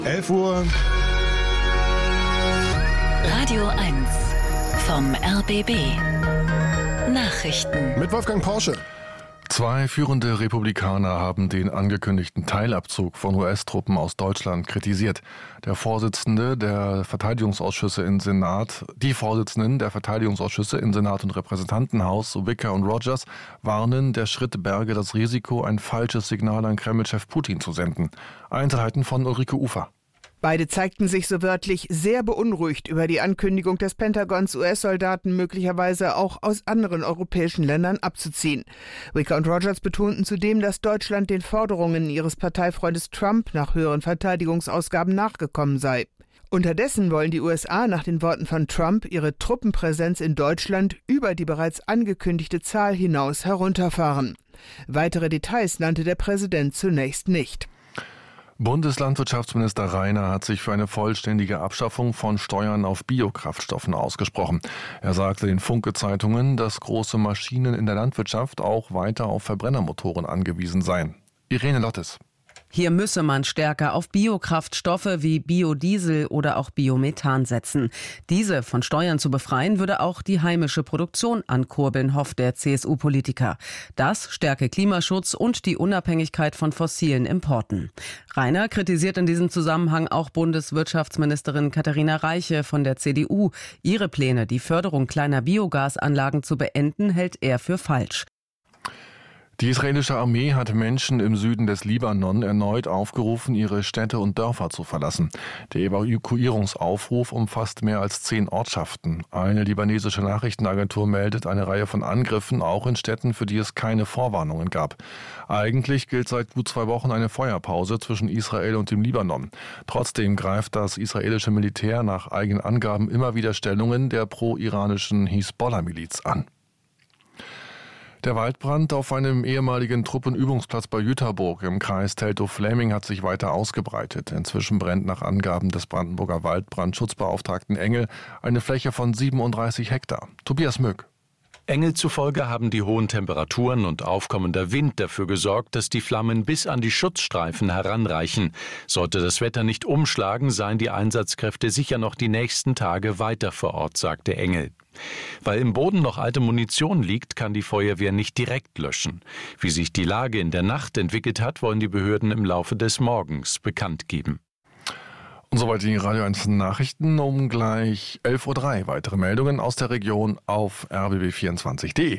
11 Uhr. Radio 1 vom RBB. Nachrichten. Mit Wolfgang Porsche. 2 führende Republikaner haben den angekündigten Teilabzug von US-Truppen aus Deutschland kritisiert. Die Vorsitzenden der Verteidigungsausschüsse in Senat und Repräsentantenhaus, Wicker und Rogers, warnen, der Schritt berge das Risiko, ein falsches Signal an Kremlchef Putin zu senden. Einzelheiten von Ulrike Ufer. Beide zeigten sich so wörtlich sehr beunruhigt über die Ankündigung des Pentagons, US-Soldaten möglicherweise auch aus anderen europäischen Ländern abzuziehen. Wicker und Rogers betonten zudem, dass Deutschland den Forderungen ihres Parteifreundes Trump nach höheren Verteidigungsausgaben nachgekommen sei. Unterdessen wollen die USA nach den Worten von Trump ihre Truppenpräsenz in Deutschland über die bereits angekündigte Zahl hinaus herunterfahren. Weitere Details nannte der Präsident zunächst nicht. Bundeslandwirtschaftsminister Rainer hat sich für eine vollständige Abschaffung von Steuern auf Biokraftstoffen ausgesprochen. Er sagte den Funke-Zeitungen, dass große Maschinen in der Landwirtschaft auch weiter auf Verbrennermotoren angewiesen seien. Irene Lottes. Hier müsse man stärker auf Biokraftstoffe wie Biodiesel oder auch Biomethan setzen. Diese von Steuern zu befreien, würde auch die heimische Produktion ankurbeln, hofft der CSU-Politiker. Das stärke Klimaschutz und die Unabhängigkeit von fossilen Importen. Rainer kritisiert in diesem Zusammenhang auch Bundeswirtschaftsministerin Katharina Reiche von der CDU. Ihre Pläne, die Förderung kleiner Biogasanlagen zu beenden, hält er für falsch. Die israelische Armee hat Menschen im Süden des Libanon erneut aufgerufen, ihre Städte und Dörfer zu verlassen. Der Evakuierungsaufruf umfasst mehr als 10 Ortschaften. Eine libanesische Nachrichtenagentur meldet eine Reihe von Angriffen, auch in Städten, für die es keine Vorwarnungen gab. Eigentlich gilt seit gut 2 Wochen eine Feuerpause zwischen Israel und dem Libanon. Trotzdem greift das israelische Militär nach eigenen Angaben immer wieder Stellungen der pro-iranischen Hisbollah-Miliz an. Der Waldbrand auf einem ehemaligen Truppenübungsplatz bei Jüterburg im Kreis Teltow-Fläming hat sich weiter ausgebreitet. Inzwischen brennt nach Angaben des Brandenburger Waldbrandschutzbeauftragten Engel eine Fläche von 37 Hektar. Tobias Möck. Engel zufolge haben die hohen Temperaturen und aufkommender Wind dafür gesorgt, dass die Flammen bis an die Schutzstreifen heranreichen. Sollte das Wetter nicht umschlagen, seien die Einsatzkräfte sicher noch die nächsten Tage weiter vor Ort, sagte Engel. Weil im Boden noch alte Munition liegt, kann die Feuerwehr nicht direkt löschen. Wie sich die Lage in der Nacht entwickelt hat, wollen die Behörden im Laufe des Morgens bekannt geben. Und soweit die Radio 1 Nachrichten um gleich 11.03 Uhr. Weitere Meldungen aus der Region auf rbb24.de.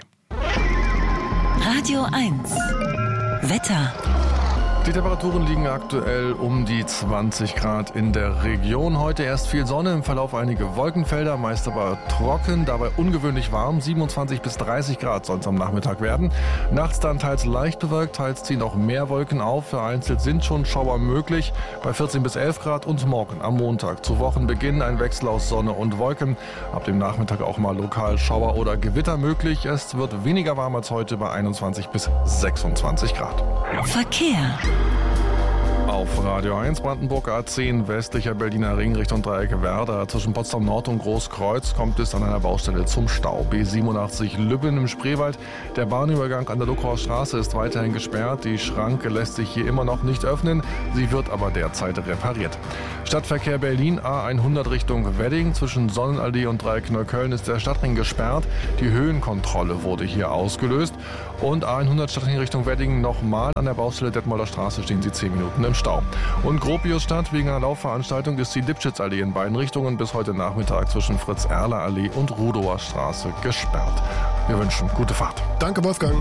Radio 1 Wetter. Die Temperaturen liegen aktuell um die 20 Grad in der Region. Heute erst viel Sonne, im Verlauf einige Wolkenfelder, meist aber trocken, dabei ungewöhnlich warm. 27 bis 30 Grad soll es am Nachmittag werden. Nachts dann teils leicht bewölkt, teils ziehen auch mehr Wolken auf. Vereinzelt sind schon Schauer möglich bei 14 bis 11 Grad. Und morgen am Montag zu Wochenbeginn ein Wechsel aus Sonne und Wolken. Ab dem Nachmittag auch mal lokal Schauer oder Gewitter möglich. Es wird weniger warm als heute bei 21 bis 26 Grad. Verkehr. Auf Radio 1 Brandenburg A10 westlicher Berliner Ring Richtung Dreieck Werder. Zwischen Potsdam Nord und Großkreuz kommt es an einer Baustelle zum Stau. B87 Lübben im Spreewald. Der Bahnübergang an der Luckauer Straße ist weiterhin gesperrt. Die Schranke lässt sich hier immer noch nicht öffnen. Sie wird aber derzeit repariert. Stadtverkehr Berlin A100 Richtung Wedding. Zwischen Sonnenallee und Dreieck Neukölln ist der Stadtring gesperrt. Die Höhenkontrolle wurde hier ausgelöst. Und A100 Stadtring Richtung Wedding nochmal. An der Baustelle Detmolder Straße stehen Sie 10 Minuten im Stau. Und Gropiusstadt, wegen einer Laufveranstaltung ist die Lipschitzallee in beiden Richtungen bis heute Nachmittag zwischen Fritz-Erler-Allee und Rudower Straße gesperrt. Wir wünschen gute Fahrt. Danke, Wolfgang.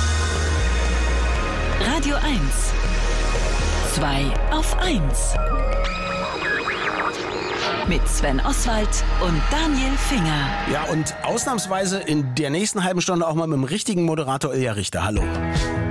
Radio 1 2 auf 1 mit Sven Oswald und Daniel Finger. Ja, und ausnahmsweise in der nächsten halben Stunde auch mal mit dem richtigen Moderator Ilja Richter. Hallo.